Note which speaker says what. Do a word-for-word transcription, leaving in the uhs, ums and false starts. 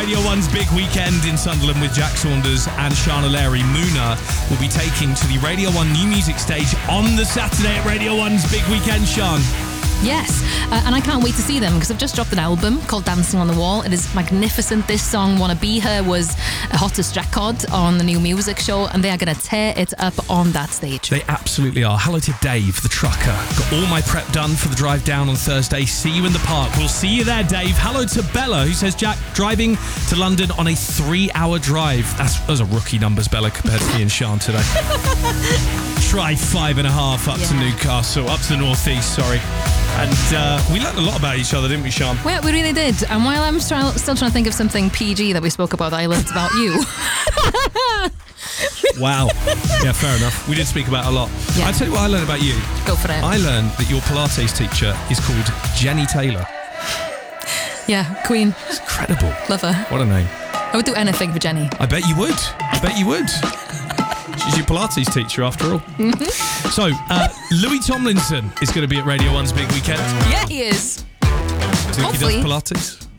Speaker 1: Radio one's big weekend in Sunderland with Jack Saunders and Shana Larry. Moona will be taking to the Radio one New Music stage on the Saturday at Radio one's big weekend, Sean.
Speaker 2: Yes, uh, and I can't wait to see them because they've just dropped an album called Dancing on the Wall. It is magnificent. This song, Wanna Be Her, was a hottest record on the New Music Show, and they are going to tear it up on that stage.
Speaker 1: They absolutely are. Hello to Dave, the trucker. Got all my prep done for the drive down on Thursday. See you in the park. We'll see you there, Dave. Hello to Bella, who says, Jack, driving to London on a three-hour drive. That's, those are rookie numbers, Bella, compared to me and Sean today. Try five and a half up yeah. to Newcastle, up to the northeast, sorry. And uh, we learned a lot about each other, didn't we, Sean?
Speaker 2: Well, we really did. And while I'm stri- still trying to think of something P G that we spoke about, I learned about you.
Speaker 1: Wow. Yeah, fair enough. We did speak about a lot. Yeah. I'll tell you what I learned about you.
Speaker 2: Go for it.
Speaker 1: I learned that your Pilates teacher is called Jenny Taylor.
Speaker 2: Yeah, Queen.
Speaker 1: It's incredible.
Speaker 2: Love her.
Speaker 1: What a name.
Speaker 2: I would do anything for Jenny.
Speaker 1: I bet you would. I bet you would. She's your Pilates teacher, after all. Mm-hmm. So, uh, Louis Tomlinson is going to be at Radio one's big weekend.
Speaker 2: Yeah, he is.
Speaker 1: Do you think
Speaker 2: Hopefully.
Speaker 1: he does Pilates?